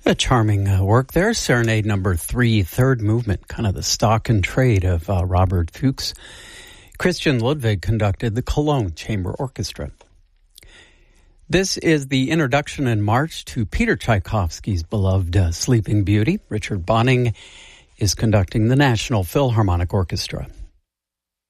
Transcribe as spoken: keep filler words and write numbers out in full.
A charming uh, work there. Serenade number three, third movement, kind of the stock and trade of uh, Robert Fuchs. Christian Ludwig conducted the Cologne Chamber Orchestra. This is the introduction in March to Peter Tchaikovsky's beloved uh, Sleeping Beauty. Richard Bonning is conducting the National Philharmonic Orchestra.